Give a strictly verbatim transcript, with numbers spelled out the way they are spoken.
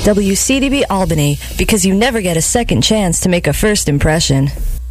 W C D B Albany, because you never get a second chance to make a first impression.